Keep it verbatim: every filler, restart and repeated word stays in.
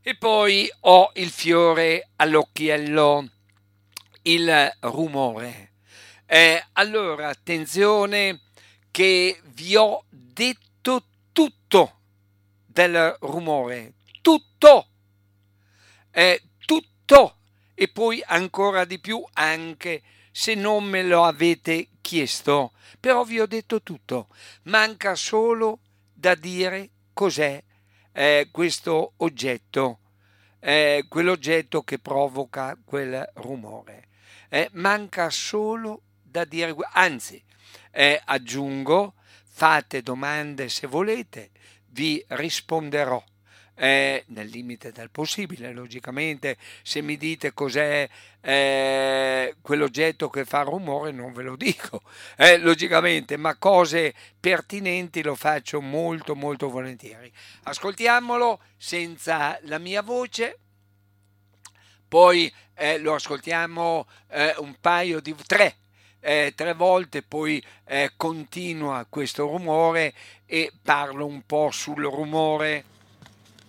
E poi ho il fiore all'occhiello, il rumore. Eh, allora, attenzione che vi ho detto tutto del rumore, tutto, eh, tutto, e poi ancora di più anche se non me lo avete chiesto, però vi ho detto tutto. Manca solo da dire cos'è eh, questo oggetto, eh, quell'oggetto che provoca quel rumore. Eh, manca solo da dire, anzi, eh, aggiungo, fate domande se volete, vi risponderò. Eh, nel limite del possibile, logicamente, se mi dite cos'è eh, quell'oggetto che fa rumore, non ve lo dico, eh, logicamente, ma cose pertinenti lo faccio molto, molto volentieri. Ascoltiamolo senza la mia voce, poi eh, lo ascoltiamo eh, un paio di tre, eh, tre volte, poi eh, continua questo rumore e parlo un po' sul rumore